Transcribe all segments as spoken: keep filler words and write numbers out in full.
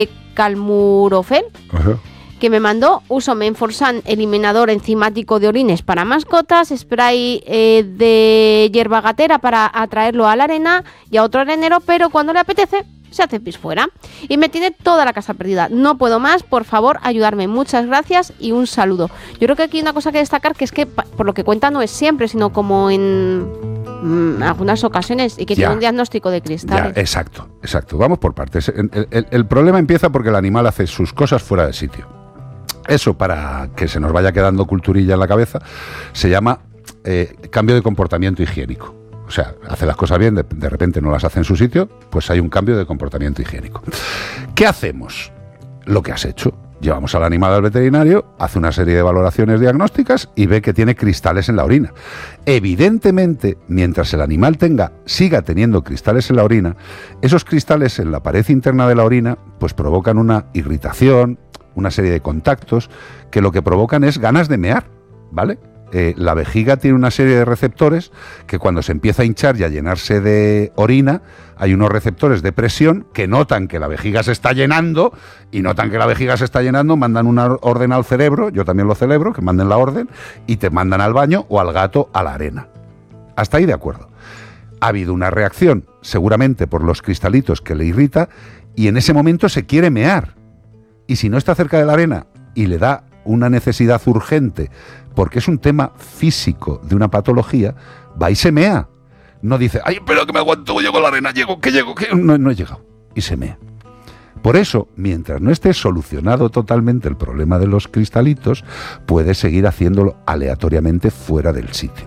Calmurofel, Ajá. que me mandó uso Menforsan eliminador enzimático de orines para mascotas, spray eh, de hierba gatera para atraerlo a la arena y a otro arenero, pero cuando le apetece se hace pis fuera. Y me tiene toda la casa perdida. No puedo más, por favor, ayudarme. Muchas gracias y un saludo. Yo creo que aquí hay una cosa que destacar, que es que, por lo que cuenta, no es siempre, sino como en mmm, algunas ocasiones, y que Ya. tiene un diagnóstico de cristales. Ya, exacto, exacto. Vamos por partes. El, el, el problema empieza porque el animal hace sus cosas fuera de sitio. Eso, para que se nos vaya quedando culturilla en la cabeza, se llama eh, cambio de comportamiento higiénico. O sea, hace las cosas bien, de, de repente no las hace en su sitio, pues hay un cambio de comportamiento higiénico. ¿Qué hacemos? Lo que has hecho. Llevamos al animal al veterinario, hace una serie de valoraciones diagnósticas y ve que tiene cristales en la orina. Evidentemente, mientras el animal tenga, siga teniendo cristales en la orina, esos cristales en la pared interna de la orina pues provocan una irritación, una serie de contactos que lo que provocan es ganas de mear, ¿vale? Eh, la vejiga tiene una serie de receptores que cuando se empieza a hinchar y a llenarse de orina, hay unos receptores de presión que notan que la vejiga se está llenando y notan que la vejiga se está llenando, mandan una orden al cerebro, yo también lo celebro, que manden la orden y te mandan al baño o al gato a la arena. Hasta ahí de acuerdo. Ha habido una reacción, seguramente por los cristalitos que le irrita, y en ese momento se quiere mear. Y si no está cerca de la arena y le da una necesidad urgente, porque es un tema físico de una patología, va y se mea. No dice, ay, pero que me aguanto, llego a la arena, llego, que llego, que no, no he llegado. Y se mea. Por eso, mientras no esté solucionado totalmente el problema de los cristalitos, puede seguir haciéndolo aleatoriamente fuera del sitio.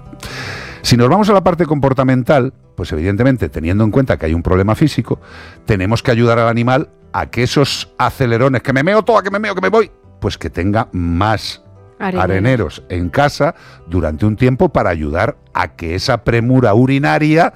Si nos vamos a la parte comportamental, pues evidentemente, teniendo en cuenta que hay un problema físico, tenemos que ayudar al animal a que esos acelerones, que me meo toda, que me meo, que me voy, pues que tenga más areneros. areneros en casa durante un tiempo para ayudar a que esa premura urinaria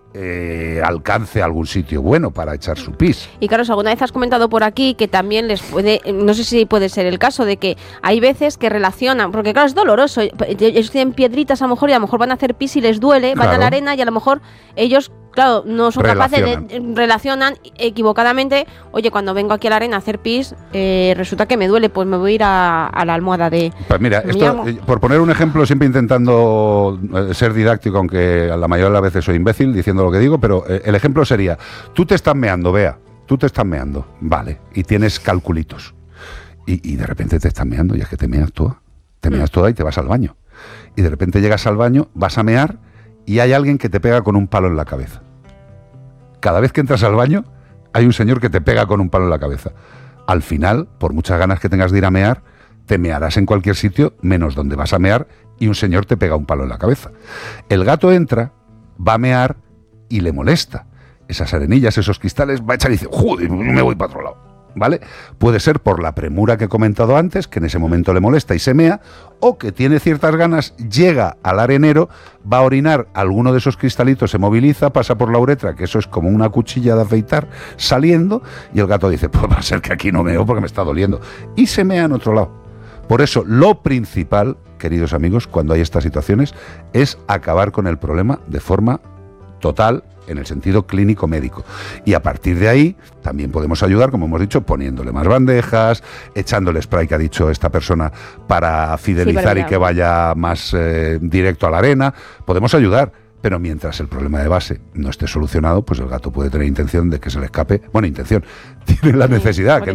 eh, alcance algún sitio bueno para echar su pis. Y Carlos, alguna vez has comentado por aquí que también les puede, no sé si puede ser el caso de que hay veces que relacionan, porque claro, es doloroso, ellos tienen piedritas a lo mejor y a lo mejor van a hacer pis y les duele, van Claro. a la arena y a lo mejor ellos, claro, no son capaces de, relacionan equivocadamente, oye, cuando vengo aquí a la arena a hacer pis, eh, resulta que me duele, pues me voy a ir a, a la almohada de... Pues mira, esto, eh, por poner un ejemplo, siempre intentando eh, ser didáctico, aunque la mayoría de las veces soy imbécil diciendo lo que digo, pero eh, el ejemplo sería, tú te estás meando, Bea, tú te estás meando, vale, y tienes calculitos, y, y de repente te estás meando, y es que te meas toda, te meas toda y te vas al baño, y de repente llegas al baño, vas a mear, y hay alguien que te pega con un palo en la cabeza. Cada vez que entras al baño, hay un señor que te pega con un palo en la cabeza. Al final, por muchas ganas que tengas de ir a mear, te mearás en cualquier sitio, menos donde vas a mear, y un señor te pega un palo en la cabeza. El gato entra, va a mear y le molesta. Esas arenillas, esos cristales, va a echar y dice, joder, me voy para otro lado. ¿Vale? Puede ser por la premura que he comentado antes, que en ese momento le molesta y se mea, o que tiene ciertas ganas, llega al arenero, va a orinar, alguno de esos cristalitos se moviliza, pasa por la uretra, que eso es como una cuchilla de afeitar, saliendo, y el gato dice, pues va a ser que aquí no meo porque me está doliendo, y se mea en otro lado. Por eso, lo principal, queridos amigos, cuando hay estas situaciones, es acabar con el problema de forma total, en el sentido clínico médico. Y a partir de ahí también podemos ayudar, como hemos dicho, poniéndole más bandejas, echándole spray que ha dicho esta persona para fidelizar sí, y que vaya más eh, directo a la arena. Podemos ayudar, pero mientras el problema de base no esté solucionado, pues el gato puede tener intención de que se le escape. Bueno, intención, tiene la necesidad. Que